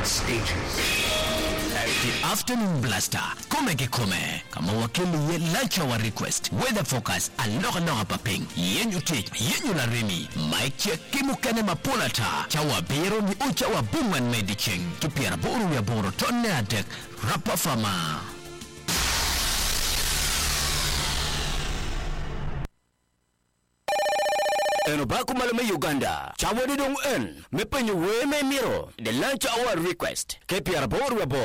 stages. The Afternoon Blaster, kome kama wakili ye lunch hour request, weather forecast, aloha paping, yenyu tich, yenyu la remi, mic check, kimukane mapulata, chawa biro ni ucha wa bungan mediching, tupiara boru ya boro tonne adek, rapa fama. Eno baku malame Uganda, chawa didong en, mepenyu we me miro, the lunch hour request, kepiara boru ya boro.